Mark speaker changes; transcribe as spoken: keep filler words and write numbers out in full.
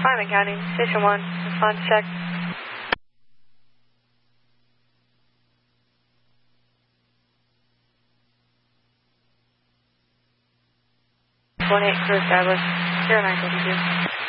Speaker 1: Wyman County, Station one, response check. one eight crew established, zero nine fifty-two.